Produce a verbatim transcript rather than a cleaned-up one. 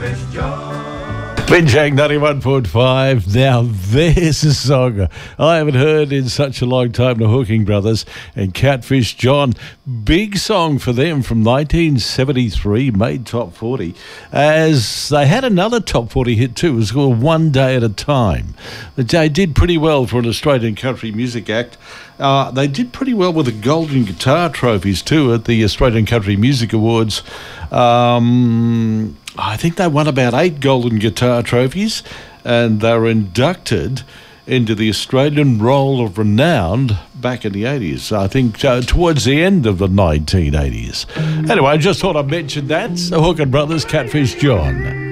Binjang ninety-one point five. Now, there's a song I haven't heard in such a long time, the Hooking Brothers and Catfish John. Big song for them from nineteen seventy-three, made top forty, as they had another top forty hit too. It was called One Day at a Time. They did pretty well for an Australian country music act. Uh, they did pretty well with the Golden Guitar trophies too at the Australian Country Music Awards. Um... I think they won about eight Golden Guitar trophies, and they were inducted into the Australian Roll of Renown back in the eighties, I think uh, towards the end of the nineteen eighties. Anyway, I just thought I'd mention that. So Hooking Brothers, Catfish John.